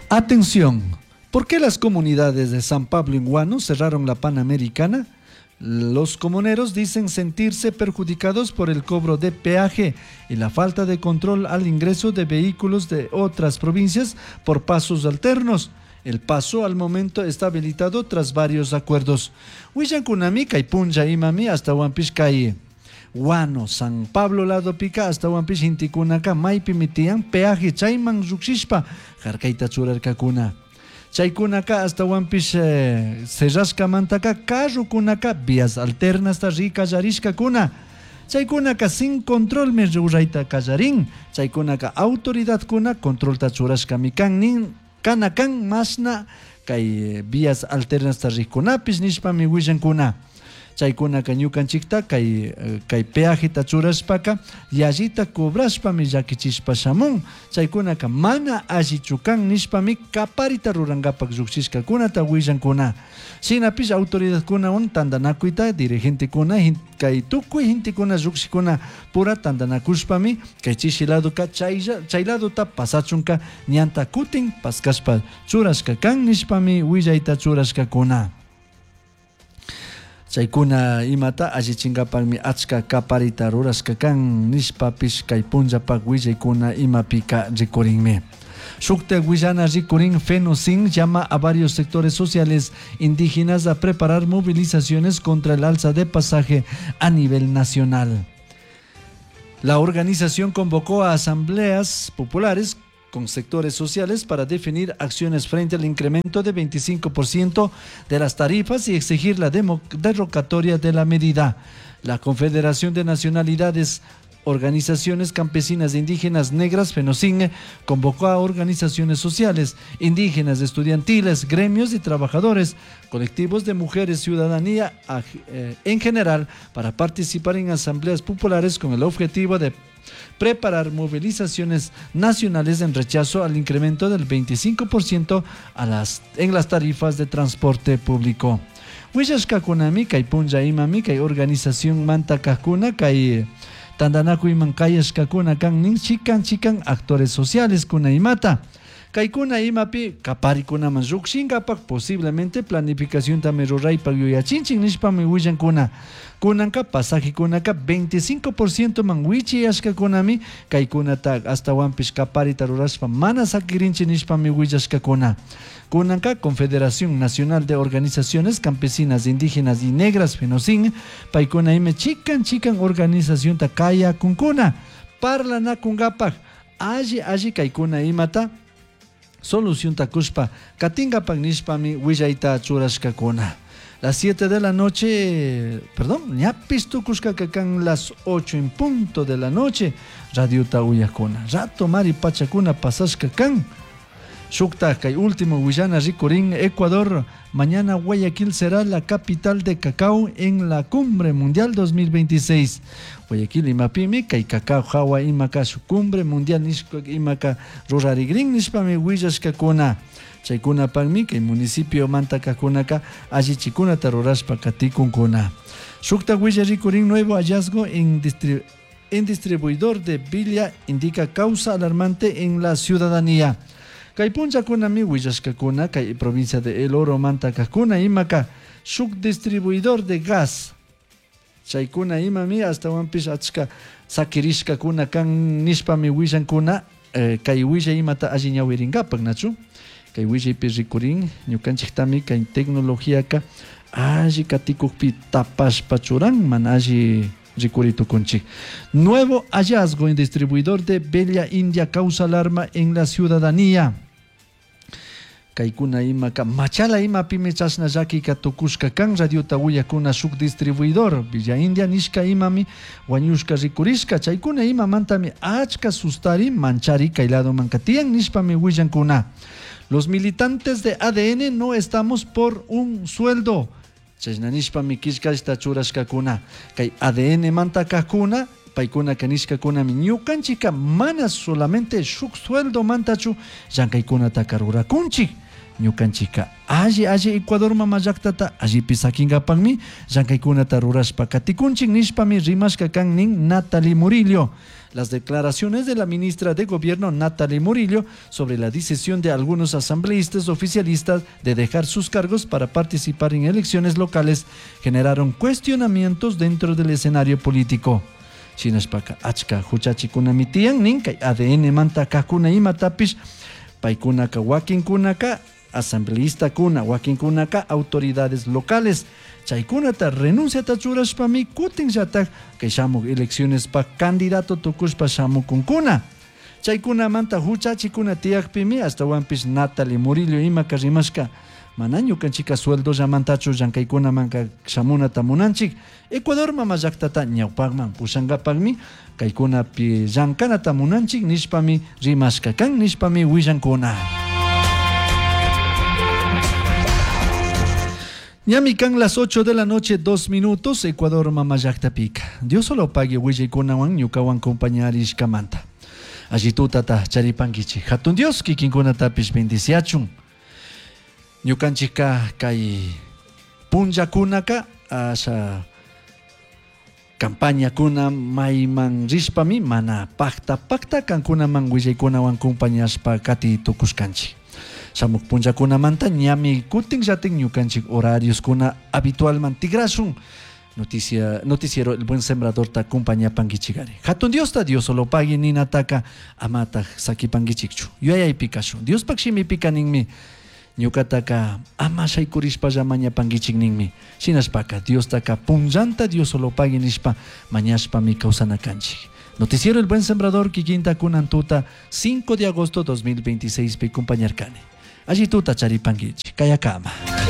Atención, ¿por qué las comunidades de San Pablo y Guano cerraron la Panamericana? Los comuneros dicen sentirse perjudicados por el cobro de peaje y la falta de control al ingreso de vehículos de otras provincias por pasos alternos. El paso al momento está habilitado tras varios acuerdos. Huillankunami Kaipunja Imami hasta Huampishkai. Guano, San Pablo lado pica hasta Huampish Intikunaka Maipi mitian peaje chayman ruxishpa jarkaita churarkakuna. Chaykunaka hasta Huampish Serrasca Mantaka Carrukunaka vías alternas ta rica yarishkakuna. Chaykunaka sin control me ruraita kallarin. Chaykunaka autoridad kuna control ta churashkami kan nin kanakan masna kay vías alternas ta rikunapis nishpami willankuna. Chaykunaka ñukanchikta kay peaje tachuraspaka yallita cobrashpami llakichishpa shamun. Chaykunaka mana allichukan nishpami kaparita rurangapak lluksishkakunata willankuna. Shinapish autoridadkuna tandanakuyta dirigentekuna kay tukuy hintikuna llukshikuna pura tandanakushpami kay chishiladoka chayladota pasachunka ñanta kutin paskashpa churashka kan nishpami willayta churashkakuna. Chaykuna imata allichingapanmi achka kaparita rurashka kan nishpapish kay punllapak willaykuna imapika rikurinmi. Shukta Guillana Rikurin Fenosin llama a varios sectores sociales indígenas a preparar movilizaciones contra el alza de pasaje a nivel nacional. La organización convocó a asambleas populares con sectores sociales para definir acciones frente al incremento de 25% de las tarifas y exigir la derogatoria de la medida. La Confederación de Nacionalidades Organizaciones Campesinas e Indígenas Negras, FENOCIN, convocó a organizaciones sociales, indígenas, estudiantiles, gremios y trabajadores, colectivos de mujeres, ciudadanía en general, para participar en asambleas populares con el objetivo de preparar movilizaciones nacionales en rechazo al incremento del 25% en las tarifas de transporte público. Huillashkakunami, kay punja imami, kay organización manta kakuna, kay tandanaku iman kayashkakuna kan nin chikan actores sociales kuna imata. Kaykuna imapi kaparikunaman rukshinkapak posiblemente planificación tameruraypak yuyachinchik nishpami willankuna. Kunanka pasajikunaka 25% man wichiyashkakunami kaykunata hasta Huampish kaparita rurashpa mana sakirinchi nishpami willashkakuna. Kunanka Confederación Nacional de Organizaciones Campesinas, Indígenas y Negras FENOCIN paykuna ime chikan organización ta kaya kunkuna parlana kungapak alli kaykuna imata solución takushpa katingapak nishpami willayta churashkakuna. Las 7 de la noche, ñapis tukushka kakan las 8 en punto de la noche, Radio Tauyakuna. Rato mari pachakuna pasashka kan. Shukta kay último Guillana Rikurin, Ecuador. Mañana Guayaquil será la capital de cacao en la Cumbre Mundial 2026. Guayaquil imapimi kay cacao hawa imaka su Cumbre Mundial nishka imaka rurarigrin nishpami willashkakuna. Chaykuna panmi kay municipio manta kakunaka allichikuna tarurashpa katikunkuna. Shukta Guilla Rikurin, nuevo hallazgo en distribuidor de Villa indica causa alarmante en la ciudadanía. Kay punchakunami willashkakuna kay provincia de El Oro manta kakuna imaka subdistribuidor de gas. Chaykuna imami hasta Huampish achka sakirishkakuna kan nishpami willankuna kay willa imata alli ñawiringapak nachu. Kay willaypi rikurin ñukanchiktami kay tecnologíaka alli katikukpi tapashpa churan mana alli rikuritukunchik. Nuevo hallazgo en distribuidor de Bella India causa alarma en la ciudadanía. Kaykuna imaka machala imapimi chasna llaki katukushka kan Radio Tauyakuna subdistribuidor Villa India nishka imami wañushka rikurishka. Chaykuna imamantami achka sustari manchari kaylado mankatian nishpami willankuna. Los militantes de ADN no estamos por un sueldo. Chaynanishpami kishkashta churashkakuna. Kay ADN mantakakuna paykuna kanishkakuna ñukanchika mana solamente shuk sueldo mantachu llankaykunata karurakunchik. ñukanchika alli Ecuador mama llaktata allipi sakingapanmi llankaykunata rurashpa katikunchik nishpami rimashka kan nin Natalie Murillo. Las declaraciones de la ministra de Gobierno Natalie Murillo sobre la decisión de algunos asambleístas oficialistas de dejar sus cargos para participar en elecciones locales generaron cuestionamientos dentro del escenario político. Shinashpaka achka huchachikuna mitian nin kay ADN manta kakuna imatapish paykunaka wakinkunaka asambleísta kuna wakinkunaka autoridades locales chaykunata renunciata churashpami kutin llatak kay shamuk elecciones pa candidato tukushpa shamukunkuna chaykunamanta huchachikuna tiyakpimi hasta wanpish Natalie Murillo imaka rimashka mana ñukanchika sueldo llamantachu llankaykunamanka shamunata munanchik Ecuador mama llaktata ñawpakman pushankapakmi kaykunapi llankanata munanchik nishpami rimashka kan nishpami willankuna. Ñami kan las 8 de la noche 2 minutos Ecuador mama llaktapika Dios solo pague willaykunawan ñukawan compañarishkamanta alli tutata charipankichik hatun Dios kikinkunatapish bendiciachun ñukanchika kay punllakunaka asha campañakuna mayman rishpami mana pakta kankunaman willaykunawan compañashpa kati tukushkanchik shamuk punllakunamanta ñami kutin llatin ñukanchik horarios kuna habitualman tigrashun noticiero El Buen Sembrador ta acompañapankichikari hatun Diosta Dios solo pague ninataka amata sakipankichikchu yuyaypikashun Dios pakshimipika ninmi ñukataka ama shaykurishpa mañapankichik ninmi shinashpaka Diostaka punllanta Dios solo pague nishpa mañashpami kawsanakanchik. Noticiero El Buen Sembrador kikinta kunan tuta 5 de agosto 2026 pi compañarkani alli tuta charipankichik kayakama.